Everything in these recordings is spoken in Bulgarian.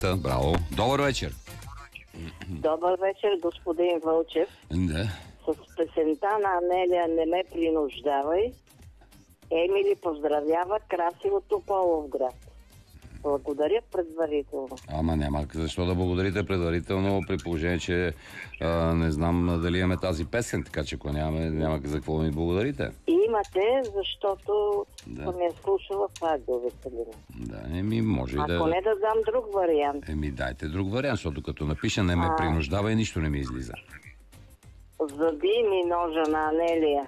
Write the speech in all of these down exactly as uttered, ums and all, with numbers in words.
Браво. Добър вечер. Добър вечер, господин Вълчев. Да. С песента на Анелия "Не ме принуждавай", Емили поздравява красивото Половград. Благодаря предварително. Ама няма защо да благодарите предварително, при положение, че а, не знам дали имаме тази песен, така че ако нямаме, няма за какво да ми благодарите. Имате, защото Да. съм я слушала пак до Веселина. Да, еми може и да... Ако не да дам друг вариант. Еми дайте друг вариант, защото като напиша "не ме А. принуждава" и нищо не ми излиза. Заби ми ножа на Анелия.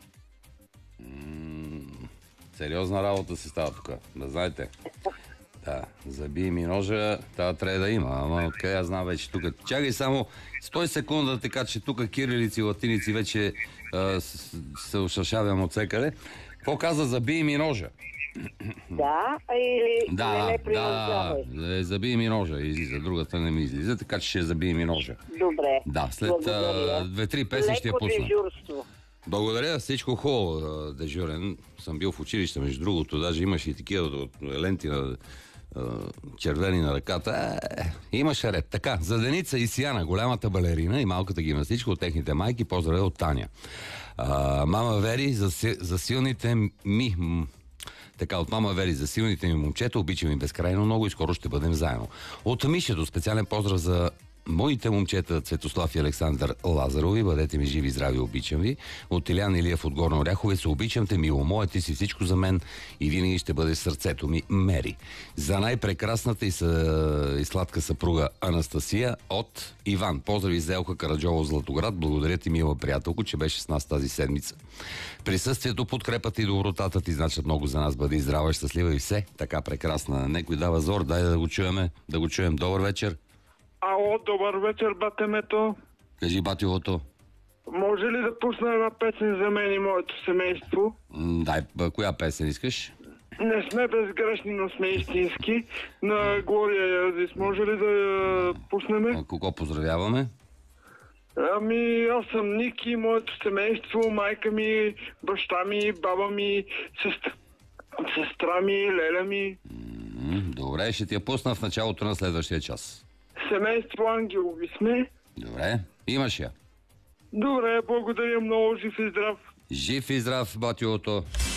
М- сериозна работа се става тук, да знаете. Да, заби ми ножа, това трябва да има, ама откъде аз знам вече тук. Чакай само сто секунда, така че тук кирилици и латиници вече а, с- се ушашавам от всекъде. Какво каза "заби ми ножа"? Да, или не Да, ме да, принуждавай. да, заби ми ножа, излиза, другата не ми излиза, така че ще заби ми ножа. Добре. Да, след Благодаря. а, две-три песни ще я Леко пусна. дежурство. Благодаря, всичко хубаво, а, дежурен. Съм бил в училище, между другото, даже имаше и такива от ленти на а, червени на ръката. Е, имаше ред. Така, за Деница и Сияна, голямата балерина и малката гимнастичка от техните майки, поздраве от Таня. А, мама Вери, за, си- за силните ми... м, Така, от мама Вери, за силните ми момчета, обичам ви безкрайно много и скоро ще бъдем заедно. От Мишето специален поздрав за моите момчета Цветослав и Александър Лазарови. Бъдете ми живи, здрави, обичам ви. От Илян Илиев от Горно Оряховица. Обичам те, мило мое, ти си всичко за мен и винаги ще бъде сърцето ми, Мери. За най-прекрасната и, са, и сладка съпруга Анастасия от Иван. Поздрави за Елка Караджова от Златоград. Благодаря ти, мила приятелко, че беше с нас тази седмица. Присъствието, подкрепата и добротата ти значат много за нас. Бъди здрава, щастлива и все така прекрасна. Некой дава зор, дай да го чуеме, да го чуем. Добър вечер. Ало, добър вечер, батемето. Кажи, батилото. Може ли да пусна една песен за мен и моето семейство? М, Дай, б, коя песен искаш? Не сме безгрешни, но сме истински. На Глория Язис. Може ли да я пуснеме? А, Кого поздравяваме? Ами, аз съм Ники, моето семейство, майка ми, баща ми, баба ми, сестра, сестра ми, леля ми. М, Добре, ще ти я пусна в началото на следващия час. Семейство Ангелови сме. Добре, имаш я. Добре, благодаря много, жив и здрав. Жив и здрав, батилото.